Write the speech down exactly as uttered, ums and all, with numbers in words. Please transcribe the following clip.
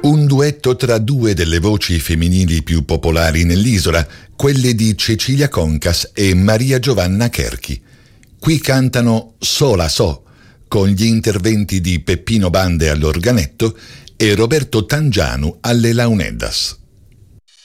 Un duetto tra due delle voci femminili più popolari nell'isola, quelle di Cecilia Concas e Maria Giovanna Cherchi. Qui cantano Sola So, con gli interventi di Peppino Bande all'organetto e Roberto Tangianu alle launeddas.